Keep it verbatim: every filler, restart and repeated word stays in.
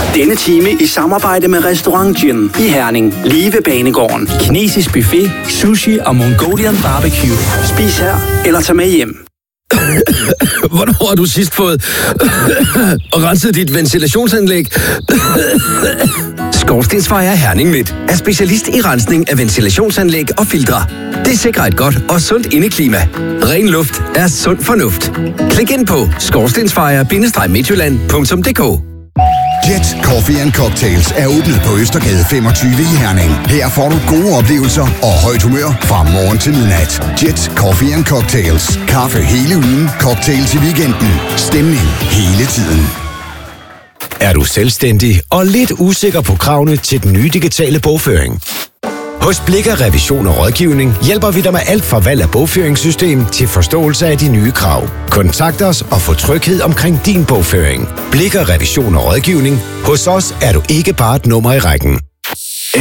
Denne time i samarbejde med Restaurant Gin i Herning. Lige ved Banegården. Kinesisk buffet, sushi og Mongolian barbecue. Spis her eller tag med hjem. Hvornår har du sidst fået og renset dit ventilationsanlæg? Skorstensfejer Herning Midt er specialist i rensning af ventilationsanlæg og filtre. Det sikrer et godt og sundt indeklima. Ren luft er sund fornuft. Klik ind på skorstensfejer bindestreg midtjylland punktum d k. Jet Coffee and Cocktails er åbnet på Østergade femogtyve i Herning. Her får du gode oplevelser og højt humør fra morgen til midnat. Jet Coffee and Cocktails. Kaffe hele ugen, cocktails i weekenden. Stemning hele tiden. Er du selvstændig og lidt usikker på kravene til den nye digitale bogføring? Hos Blikker Revision og Rådgivning hjælper vi dig med alt fra valg af bogføringssystem til forståelse af de nye krav. Kontakt os og få tryghed omkring din bogføring. Blikker Revision og Rådgivning. Hos os er du ikke bare et nummer i rækken.